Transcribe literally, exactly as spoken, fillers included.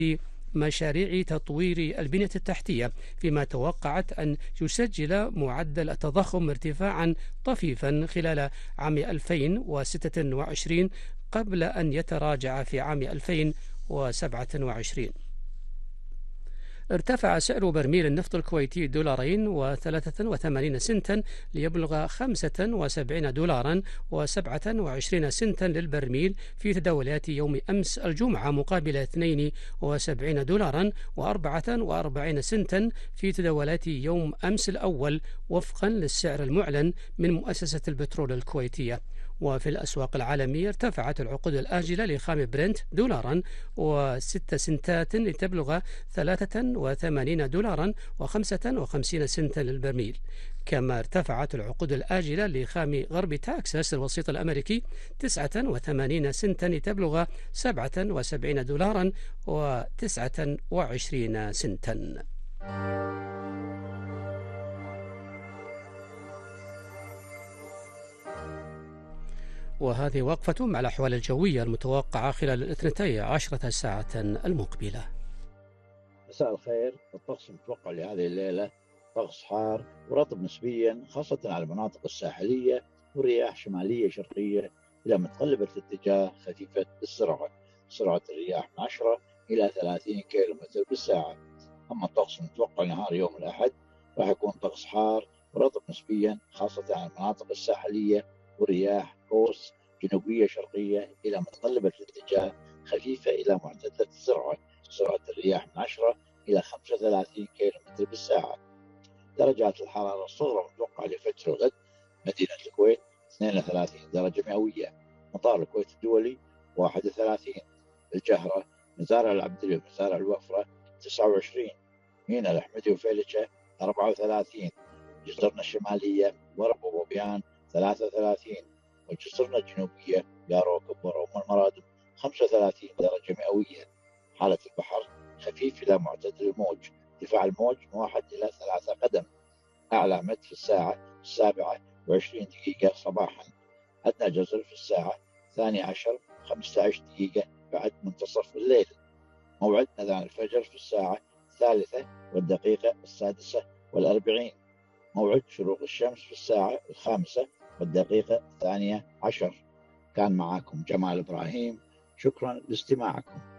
مشاريع تطوير البنية التحتية، فيما توقعت أن يسجل معدل التضخم ارتفاعا طفيفا خلال عام ألفين وستة وعشرين قبل أن يتراجع في عام ألفين وسبعة وعشرين. ارتفع سعر برميل النفط الكويتي دولارين وثلاثة وثمانين سنتا ليبلغ خمسة وسبعين دولارا وسبعة وعشرين سنتا للبرميل في تداولات يوم أمس الجمعة، مقابل اثنين وسبعين دولارا وأربعة وأربعين سنتا في تداولات يوم أمس الأول، وفقا للسعر المعلن من مؤسسة البترول الكويتية. وفي الأسواق العالمية ارتفعت العقود الآجلة لخام برنت دولارا وست سنتات لتبلغ ثلاثة وثمانين دولارا وخمسة وخمسين سنتا للبرميل. كما ارتفعت العقود الآجلة لخام غرب تكساس الوسيط الأمريكي تسعة وثمانين سنتا لتبلغ سبعة وسبعين دولارا وتسعة وعشرين سنتا. وهذه وقفة مع الأحوال الجوية المتوقعة خلال الاثنتي عشرة ساعة المقبلة. مساء الخير. الطقس المتوقع لهذه الليلة طقس حار ورطب نسبيا، خاصة على المناطق الساحلية، ورياح شمالية شرقية إلى متقلبة الاتجاه خفيفة السرعة. سرعة الرياح من عشرة إلى ثلاثين كيلومتر بالساعة. أما الطقس المتوقع نهار يوم الأحد راح يكون طقس حار ورطب نسبيا، خاصة على المناطق الساحلية، ورياح قوس جنوبية شرقية إلى متقلبة الاتجاه خفيفة إلى معتدلة السرعة. سرعة الرياح من عشرة إلى خمسة وثلاثين كيلومتر بالساعة. درجات الحرارة الصغرى المتوقعة لفجر الغد: مدينة الكويت اثنين وثلاثين درجة مئوية، مطار الكويت الدولي واحد وثلاثين، الجهرة، مزارع العبدلي ومزارع الوفرة تسعة وعشرين، ميناء الأحمدي وفيلتشة أربعة وثلاثين، جزرنا الشمالية ورب وبوبيان ثلاثة وثلاثين، وجزرنا الجنوبية يارو كبر وأم المرادم خمسة وثلاثين درجة مئوية. حالة البحر خفيف إلى معتدل الموج، ارتفاع الموج من واحد إلى ثلاثة قدم، أعلى مد في الساعة السابعة وعشرين دقيقة صباحا، أدنى جزر في الساعة الثانية عشر خمسة عشر دقيقة بعد منتصف الليل. موعد أذان الفجر في الساعة الثالثة والدقيقة السادسة والأربعين. موعد شروق الشمس في الساعة الخامسة والدقيقة الثانية عشر. كان معكم جمال إبراهيم، شكرا لاستماعكم.